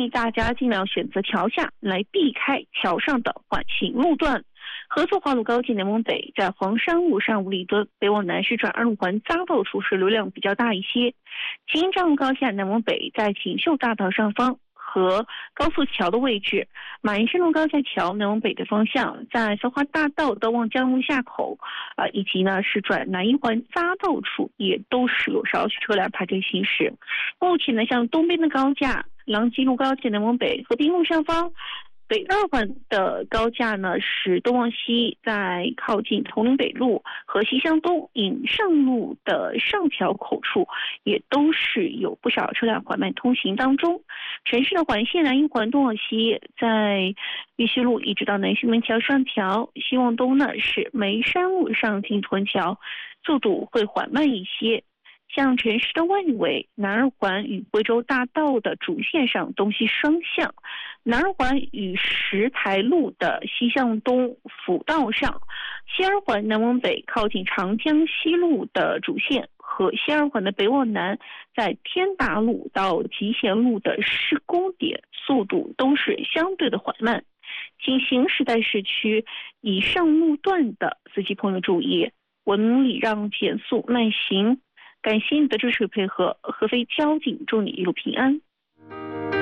议大家尽量选择桥下来避开桥上的缓行路段。合作华路高捷南往北，在黄山路上5里墩北往南是转2路环匝道处是流量比较大一些。京张路高架南往北，在锦绣大道上方和高速桥的位置，马鞍山路高架桥南往北的方向，在松花大道到望江路下口，以及呢是转南1环匝道处，也都是有少许车辆排队行驶。目前呢，像东边的高架郎吉路高架南往北，和平路上方。北2环的高架呢是东往西，在靠近铜陵北路和西向东引上路的上桥口处，也都是有不少车辆缓慢通行当中。城市的环线南1环东往西，在玉溪路一直到南浔门桥上桥，西往东呢是梅山路上进屯桥，速度会缓慢一些。像城市的外围，南2环与贵州大道的主线上东西双向，南2环与石台路的西向东辅道上，西2环南往北靠近长江西路的主线和西2环的北往南，在天达路到集贤路的施工点，速度都是相对的缓慢。请行驶在市区以上路段的司机朋友注意，文礼让减速慢行。感谢你的支持配合，合肥交警祝你一路平安。